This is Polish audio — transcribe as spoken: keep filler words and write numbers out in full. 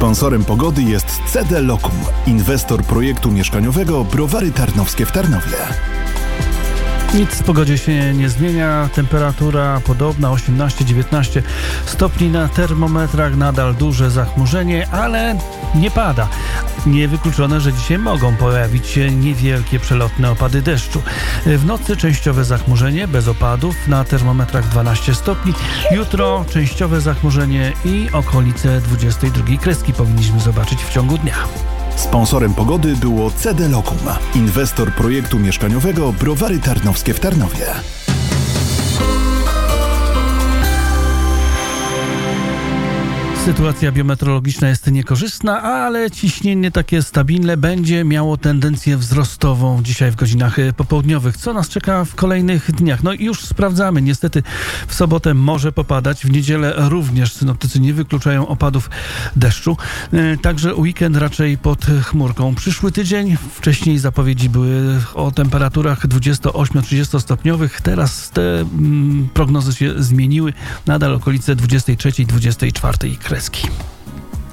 Sponsorem pogody jest C D Lokum, inwestor projektu mieszkaniowego Browary Tarnowskie w Tarnowie. Nic w pogodzie się nie zmienia, temperatura podobna, osiemnaście dziewiętnaście stopni na termometrach, nadal duże zachmurzenie, ale nie pada. Niewykluczone, że dzisiaj mogą pojawić się niewielkie przelotne opady deszczu. W nocy częściowe zachmurzenie, bez opadów, na termometrach dwanaście stopni. Jutro częściowe zachmurzenie i okolice dwudziestej drugiej kreski powinniśmy zobaczyć w ciągu dnia. Sponsorem pogody było C D Lokum, inwestor projektu mieszkaniowego Browary Tarnowskie w Tarnowie. Sytuacja biometeorologiczna jest niekorzystna, ale ciśnienie takie stabilne będzie miało tendencję wzrostową dzisiaj w godzinach popołudniowych. Co nas czeka w kolejnych dniach? No i już sprawdzamy. Niestety w sobotę może popadać, w niedzielę również synoptycy nie wykluczają opadów deszczu. Także weekend raczej pod chmurką. Przyszły tydzień, wcześniej zapowiedzi były o temperaturach dwudziesto osiem trzydzieści stopniowych. Teraz te mm, prognozy się zmieniły. Nadal okolice dwudziestej trzeciej dwudziestej czwartej kreski.